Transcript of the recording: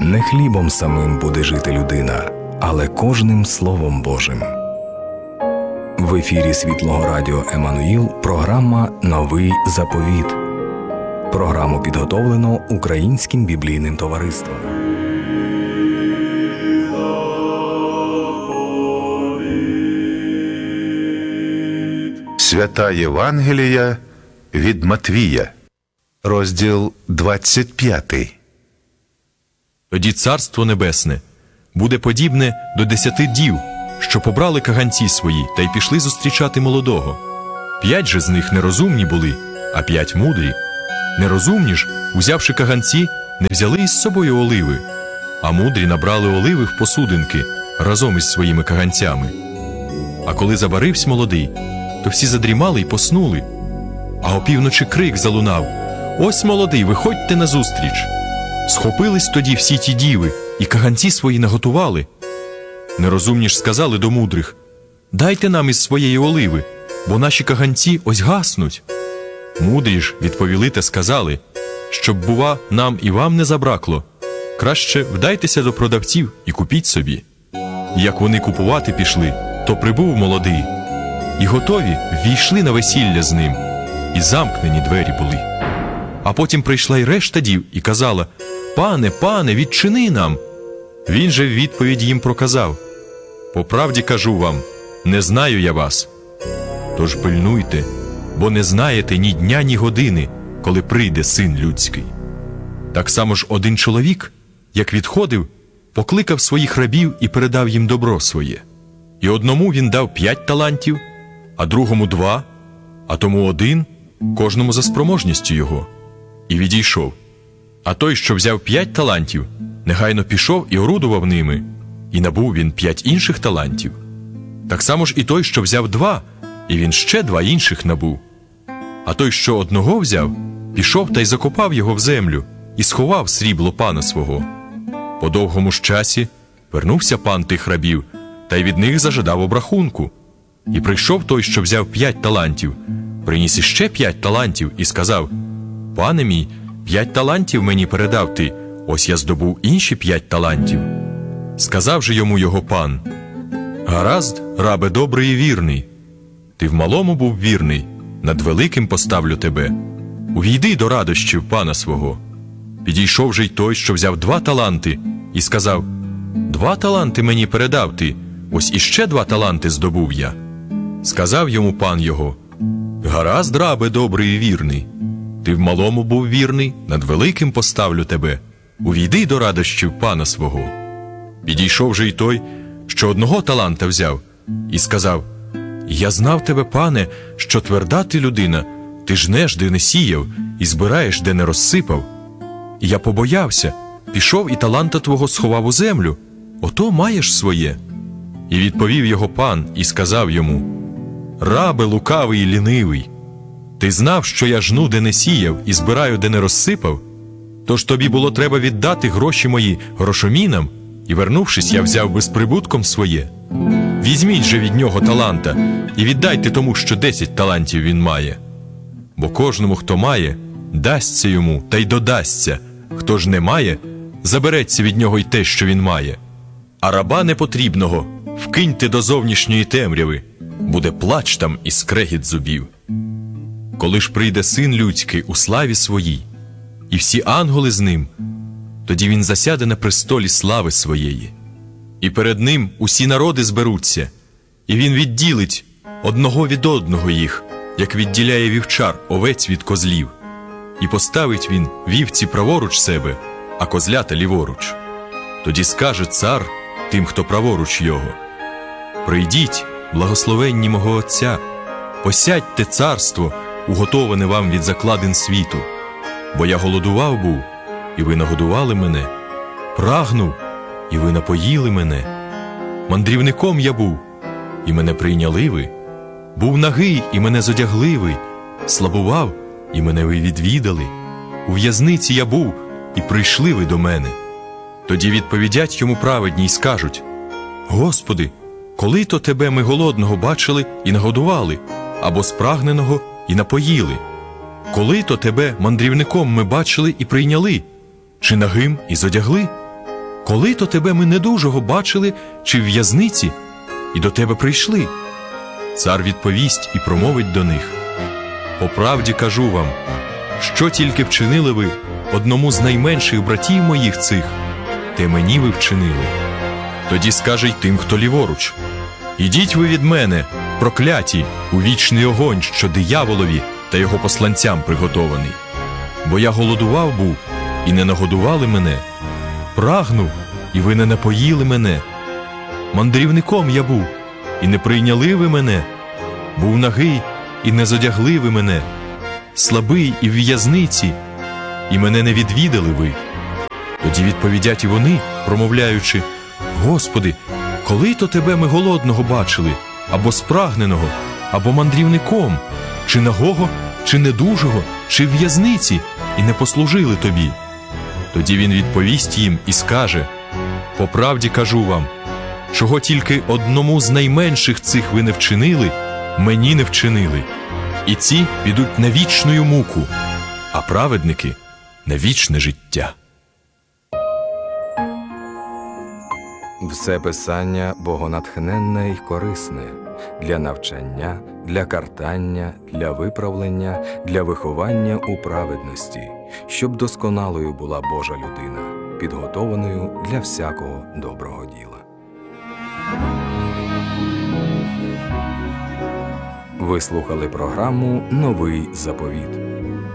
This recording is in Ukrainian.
Не хлібом самим буде жити людина, але кожним Словом Божим. В ефірі Світлого Радіо Еммануїл програма «Новий заповіт». Програму підготовлено Українським біблійним товариством. Свята Євангелія від Матвія, розділ 25. Тоді Царство Небесне буде подібне до 10 дів, що побрали каганці свої та й пішли зустрічати молодого. 5 же з них нерозумні були, а 5 мудрі. Нерозумні ж, узявши каганці, не взяли із собою оливи, а мудрі набрали оливи в посудинки разом із своїми каганцями. А коли забарився молодий, то всі задрімали й поснули. А опівночі крик залунав: «Ось молодий, виходьте назустріч!» Схопились тоді всі ті діви і каганці свої наготували. Нерозумні ж сказали до мудрих: «Дайте нам із своєї оливи, бо наші каганці ось гаснуть». Мудрі ж відповіли та сказали: «Щоб, бува, нам і вам не забракло, краще вдайтеся до продавців і купіть собі». І як вони купувати пішли, то прибув молодий, і готові ввійшли на весілля з ним, і замкнені двері були. А потім прийшла й решта дів і казала: «Пане, пане, відчини нам!» Він же в відповідь їм проказав: «По правді кажу вам, не знаю я вас. Тож пильнуйте, бо не знаєте ні дня, ні години, коли прийде Син Людський». Так само ж один чоловік, як відходив, покликав своїх рабів і передав їм добро своє. І одному він дав 5 талантів, а другому 2, а тому 1, кожному за спроможністю його. І відійшов. А той, що взяв 5 талантів, негайно пішов і орудував ними, і набув він 5 інших талантів. Так само ж і той, що взяв 2, і він ще 2 інших набув. А той, що одного взяв, пішов та й закопав його в землю, і сховав срібло пана свого. По довгому ж часі вернувся пан тих рабів, та й від них зажадав обрахунку. І прийшов той, що взяв 5 талантів, приніс іще 5 талантів і сказав: «Пане мій, 5 талантів мені передав ти, ось я здобув інші 5 талантів». Сказав же йому його пан: «Гаразд, рабе добрий і вірний. Ти в малому був вірний, над великим поставлю тебе. Увійди до радощів пана свого». Підійшов же й той, що взяв 2 таланти, і сказав: «2 таланти мені передав ти, ось іще 2 таланти здобув я». Сказав йому пан його: «Гаразд, рабе добрий і вірний. Ти в малому був вірний, над великим поставлю тебе. Увійди до радощів пана свого». Підійшов же й той, що 1 таланта взяв, і сказав: «Я знав тебе, пане, що тверда ти людина, ти жнеш, де не сіяв, і збираєш, де не розсипав. І я побоявся, пішов і таланта твого сховав у землю, ото маєш своє». І відповів його пан і сказав йому: «Рабе лукавий і лінивий, ти знав, що я жну, де не сіяв, і збираю, де не розсипав? Тож тобі було треба віддати гроші мої грошомінам, і, вернувшись, я взяв безприбутком своє. Візьміть же від нього таланта, і віддайте тому, що 10 талантів він має. Бо кожному, хто має, дасться йому, та й додасться, хто ж не має, забереться від нього й те, що він має. А раба непотрібного вкиньте до зовнішньої темряви, буде плач там і скрегіт зубів. Коли ж прийде Син Людський у славі своїй, і всі ангели з ним, тоді він засяде на престолі слави своєї. І перед ним усі народи зберуться, і він відділить одного від одного їх, як відділяє вівчар овець від козлів. І поставить він вівці праворуч себе, а козлята ліворуч. Тоді скаже цар тим, хто праворуч його: «Прийдіть, благословенні мого Отця, посядьте царство, уготоване вам від закладин світу. Бо я голодував був, і ви нагодували мене, прагнув, і ви напоїли мене. Мандрівником я був, і мене прийняли ви. Був нагий, і мене зодягли ви, слабував, і мене ви відвідали. У в'язниці я був, і прийшли ви до мене». Тоді відповідять йому праведні й скажуть: «Господи, коли то тебе ми голодного бачили і нагодували, або спрагненого і напоїли? Коли то тебе мандрівником ми бачили і прийняли, чи нагим і зодягли? коли то тебе ми недужого бачили чи в в'язниці, і до тебе прийшли? Цар відповість і промовить до них: по правді кажу вам, що тільки вчинили ви одному з найменших братів моїх цих, те мені ви вчинили. Тоді скаже й тим, хто ліворуч: ідіть ви від мене, прокляті, у вічний огонь, що дияволові та його посланцям приготований. Бо я голодував був, і не нагодували мене, прагнув, і ви не напоїли мене. Мандрівником я був, і не прийняли ви мене, був нагий, і не зодягли ви мене, слабий і в в'язниці, і мене не відвідали ви. Тоді відповідять і вони, промовляючи: Господи, коли то тебе ми голодного бачили, або спрагненого, або мандрівником, чи нагого, чи недужого, чи в в'язниці, і не послужили тобі? Тоді він відповість їм і скаже: по правді кажу вам, чого тільки одному з найменших цих ви не вчинили, мені не вчинили. І ці підуть на вічну муку, а праведники – на вічне життя. Все писання богонатхненне й корисне для навчання, для картання, для виправлення, для виховання у праведності, щоб досконалою була Божа людина, підготованою для всякого доброго діла. Ви слухали програму «Новий заповіт».